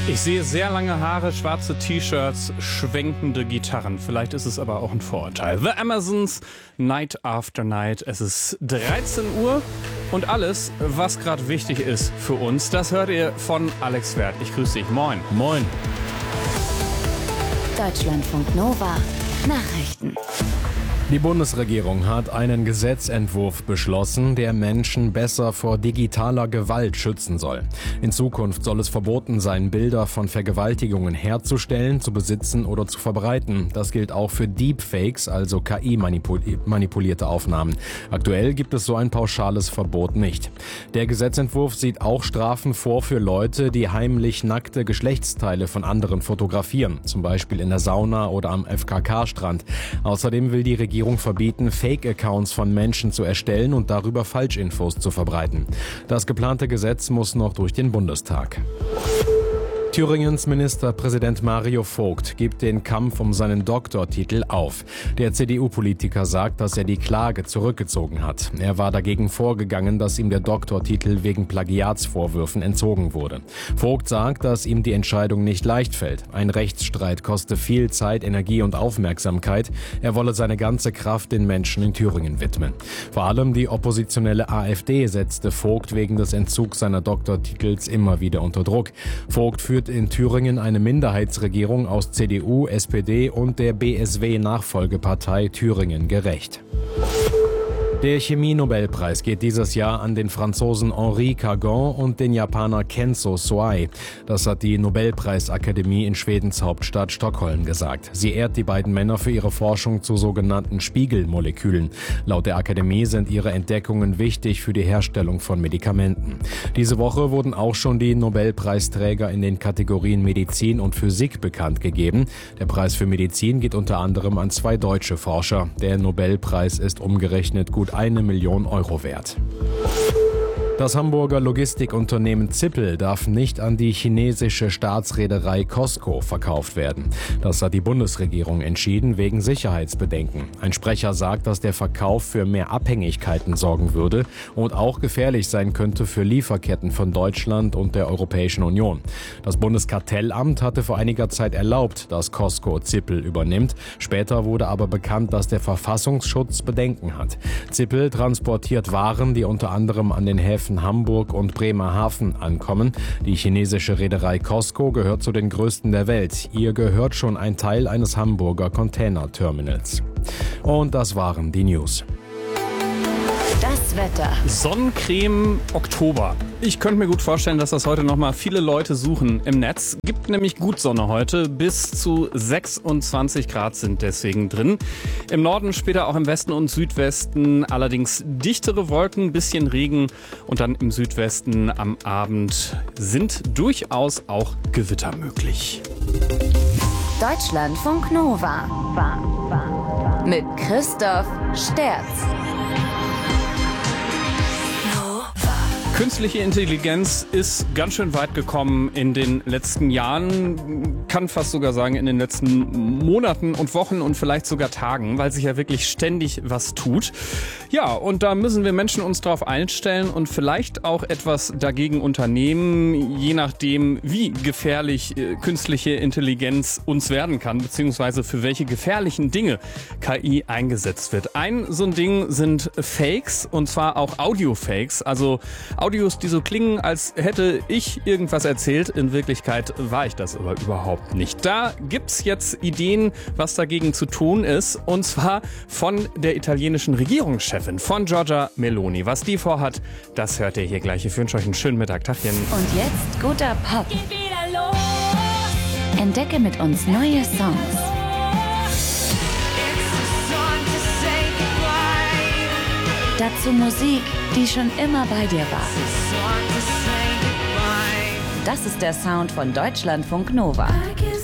Ich sehe sehr lange Haare, schwarze T-Shirts, schwenkende Gitarren. Vielleicht ist es aber auch ein Vorurteil. The Amazons, Night After Night. Es ist 13 Uhr und alles, was gerade wichtig ist für uns, das hört ihr von Alex Werth. Ich grüße dich. Moin. Moin. Deutschlandfunk Nova. Nachrichten. Die Bundesregierung hat einen Gesetzentwurf beschlossen, der Menschen besser vor digitaler Gewalt schützen soll. In Zukunft soll es verboten sein, Bilder von Vergewaltigungen herzustellen, zu besitzen oder zu verbreiten. Das gilt auch für Deepfakes, also KI-manipulierte Aufnahmen. Aktuell gibt es so ein pauschales Verbot nicht. Der Gesetzentwurf sieht auch Strafen vor für Leute, die heimlich nackte Geschlechtsteile von anderen fotografieren, zum Beispiel in der Sauna oder am FKK-Strand. Außerdem will die Regierung verbieten, Fake-Accounts von Menschen zu erstellen und darüber Falschinfos zu verbreiten. Das geplante Gesetz muss noch durch den Bundestag. Thüringens Ministerpräsident Mario Vogt gibt den Kampf um seinen Doktortitel auf. Der CDU-Politiker sagt, dass er die Klage zurückgezogen hat. Er war dagegen vorgegangen, dass ihm der Doktortitel wegen Plagiatsvorwürfen entzogen wurde. Vogt sagt, dass ihm die Entscheidung nicht leicht fällt. Ein Rechtsstreit koste viel Zeit, Energie und Aufmerksamkeit. Er wolle seine ganze Kraft den Menschen in Thüringen widmen. Vor allem die oppositionelle AfD setzte Vogt wegen des Entzugs seiner Doktortitels immer wieder unter Druck. Vogt führt in Thüringen eine Minderheitsregierung aus CDU, SPD und der BSW-Nachfolgepartei Thüringen gerecht. Der Chemie-Nobelpreis geht dieses Jahr an den Franzosen Henri Cargan und den Japaner Kenzo Soai. Das hat die Nobelpreisakademie in Schwedens Hauptstadt Stockholm gesagt. Sie ehrt die beiden Männer für ihre Forschung zu sogenannten Spiegelmolekülen. Laut der Akademie sind ihre Entdeckungen wichtig für die Herstellung von Medikamenten. Diese Woche wurden auch schon die Nobelpreisträger in den Kategorien Medizin und Physik bekannt gegeben. Der Preis für Medizin geht unter anderem an 2 deutsche Forscher. Der Nobelpreis ist umgerechnet gut 1 Million Euro wert. Das Hamburger Logistikunternehmen Zippel darf nicht an die chinesische Staatsreederei COSCO verkauft werden. Das hat die Bundesregierung entschieden wegen Sicherheitsbedenken. Ein Sprecher sagt, dass der Verkauf für mehr Abhängigkeiten sorgen würde und auch gefährlich sein könnte für Lieferketten von Deutschland und der Europäischen Union. Das Bundeskartellamt hatte vor einiger Zeit erlaubt, dass COSCO Zippel übernimmt. Später wurde aber bekannt, dass der Verfassungsschutz Bedenken hat. Zippel transportiert Waren, die unter anderem an den Häfen Hamburg und Bremerhaven ankommen. Die chinesische Reederei COSCO gehört zu den größten der Welt. Ihr gehört schon ein Teil eines Hamburger Containerterminals. Und das waren die News. Das Wetter. Sonnencreme Oktober. Ich könnte mir gut vorstellen, dass das heute nochmal viele Leute suchen im Netz. Gibt nämlich gut Sonne heute. Bis zu 26 Grad sind deswegen drin. Im Norden, später auch im Westen und Südwesten allerdings dichtere Wolken, bisschen Regen. Und dann im Südwesten am Abend sind durchaus auch Gewitter möglich. Deutschlandfunk Nova. Mit Christoph Sterz. Künstliche Intelligenz ist ganz schön weit gekommen in den letzten Jahren, kann fast sogar sagen in den letzten Monaten und Wochen und vielleicht sogar Tagen, weil sich ja wirklich ständig was tut. Ja, und da müssen wir Menschen uns drauf einstellen und vielleicht auch etwas dagegen unternehmen, je nachdem, wie gefährlich künstliche Intelligenz uns werden kann, beziehungsweise für welche gefährlichen Dinge KI eingesetzt wird. Ein so ein Ding sind Fakes, und zwar auch Audio-Fakes, also Audios, die so klingen, als hätte ich irgendwas erzählt. In Wirklichkeit war ich das aber überhaupt nicht. Da gibt's jetzt Ideen, was dagegen zu tun ist. Und zwar von der italienischen Regierungschefin, von Giorgia Meloni. Was die vorhat, das hört ihr hier gleich. Ich wünsche euch einen schönen Mittag. Tachchen. Und jetzt guter Pop. Geht wieder los. Entdecke mit uns neue Songs. Dazu Musik, die schon immer bei dir war. Das ist der Sound von Deutschlandfunk Nova.